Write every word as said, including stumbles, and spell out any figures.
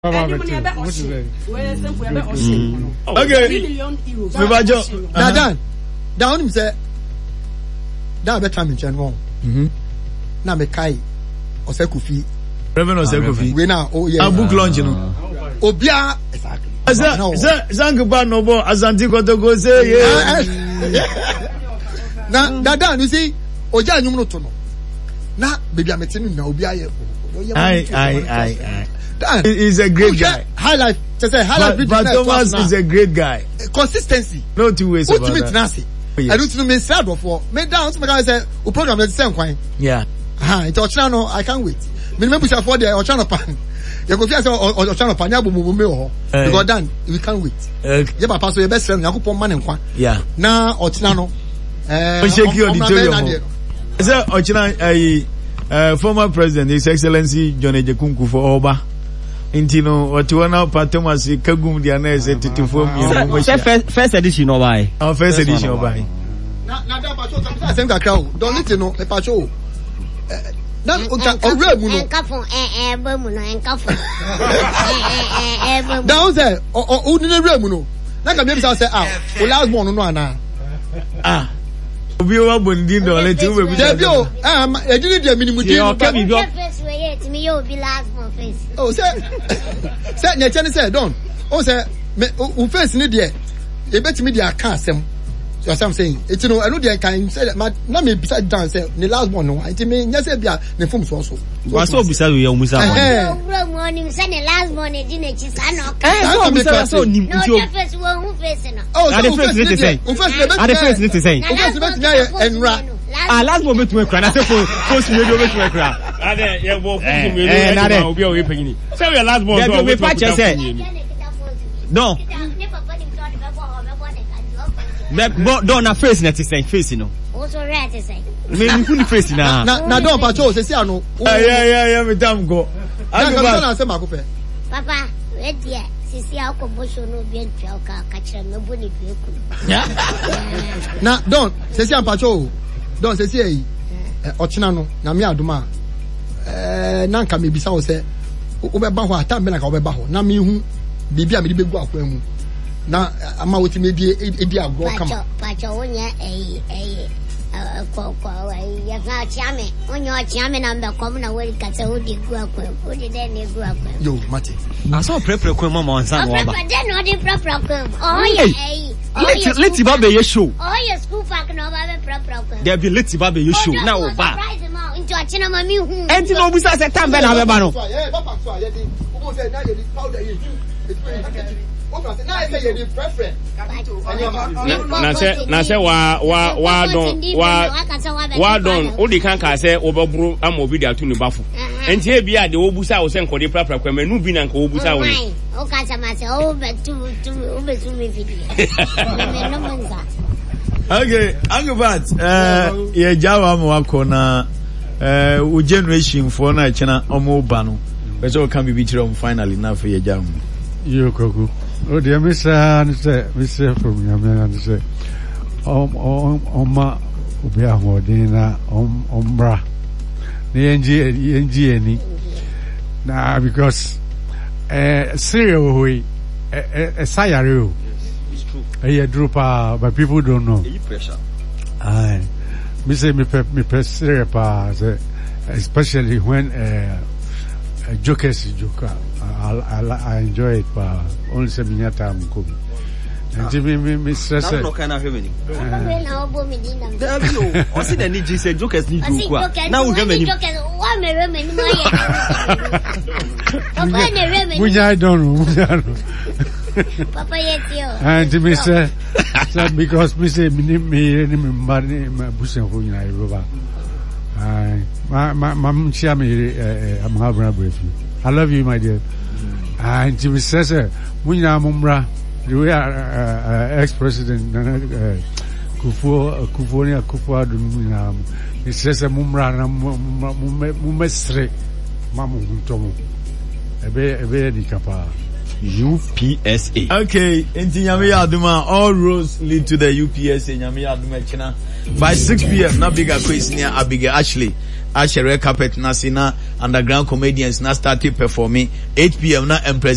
Mebajo. Dadan. Da onim say da better me chen won. Mhm. Na me kai Osekufi. Reverend Osekufi. We now oh yeah. A book launch no. Obia exactly. Asa sa Zanzibar no bo Asante Kotoko say yeah. Na Dadan you see oja anyum no to no. Na baby amete no na obi aye. Ai ai ai ai. He's a great guy. High life. Just say high life. But, but Thomas is a great guy. Consistency. No two ways about that. Nancy. Oh, yes. I don't know me sad before. Me down. Some guy say, "O program is the same kind." Yeah. Ah, it's Ochano. I can't wait. Me remember say for the Ochano pan. You go fear say Ochano pan. Ya bumu bumu ho. You go done. We can't wait. Okay. You pass your best friend. You go pon man nkwa. Yeah. Na Ochano. Eh. Shake your auditorium. Say Ochano. Uh, former President, His Excellency John Ejekun Kufuor Intino, what you now part Thomas Kagum Diana is at first edition or buy. Our first edition or buy. Now, that patrol, I think that crowd don't need to know a patrol. That's a real moon. Down there, or ordinary real moon. Like a baby, I say, ah, the last one, no, no, ah. Obi wa bondin do let you be. Debio, um, e did the minimum deal. Okay, we go. Me you be last one face. Oh, say, say, na chani say don. Oh, say, me, o face ni there. E bet me there can asem. You know what I'm saying? It's you know, I know they can say that. Na me beside down say the last one no. It me nya say bia ne form so so. Wa so beside we umusa one. Eh, bro, morning say the last one e di na chi sa no. Eh, so beside so nim. No, the face we who face no. Oh, so the face need to say. O face le bet. The face need to say. O face bet nya enra. Ah, last one bet we kra na say for post me do bet we kra. Ade, ye bo post me do e ma obi o we panyini. Say your last one so we patch say. No. But don't na face na say face no. Also right to say. Me who face na. Na na don patrol say say no. Yeah yeah yeah me tam go. I go na say makope. Papa, wait there. Sisi akobo so no bi ntwa ka ka kire me bo ne bi eku. Na don say say patrol. Don say say yi. Ochina no na me adoma. Eh na nka me bisa wo say wo be ba ho atam be na ka wo be ba ho. Na me hu bibi a me di begu akwa mu. Na ama woti me di edi agro kama pacho wonya eh eh ko ko ya na chiame onyo chiame na mbe kom na wori kata odi gu akwa odi de ne gu akwa yo mate aso prepare kwa mama onsan wo ba prepare de no di prepare kwa oh yeah eh let let ba be ye show oh yeah school park no ba be prepare kwa there be let ba be ye show na wo ba into achina mami hu enti no busa se tambe na be ba no eh ba pa so ye di wo say na ye di powder ye do it's very na say na say wa wa wa don wa wa don o di kan ka say obaburu am obi di atu ne bafo enti e bia de obusa wo say nkode prapra kwa manu bi na nka obusa wo ni o ka sa ma say o betu tu o betu me video me no manza. Okay, Angubat eh ye jawa mo akona eh o generation for na chena omo ba no be so kan bi bi tire on finally na for ye jamu yo koku. Oh dear, Mister Mister Mister from Yamena say, Om Om Oma Ubia Modena Om Ombra. The N G N G any. Nah, because uh serial way a sayaro. It's true. A drop but people don't know. Pressure. Aye. Me say me pe me pe serial pa especially when uh jokers joker. I, I, I enjoy it, but only seven years time come. And me me me stress. Now no kind of heaven. Now bo me din am. There you. O see the need you say jokers need to go. Now we heaven. Jokers, why me reme ni mo ye. Papa ne reme. Munya don't know. Papa yetio. And me say, because me say me me me me me busen ko nyina Yoruba. Ai, ma ma ma mchia me am having a brief. I love you, my dear. And Jimmy says, Munya Mumra, the way uh, ex-president Kufuor, Kufuor, Kufuor, he says, Mumra, Mumestre, Mamu Tomo, a very capa. U P S A. Okay, in Nyamiya Aduma, all roads lead to the U P S A. Nyamiya Aduma China. By six p.m. na bigger quiz near Abigail Ashley. Asher Red Carpet Nasina underground comedians na started performing. eight p.m. na Empress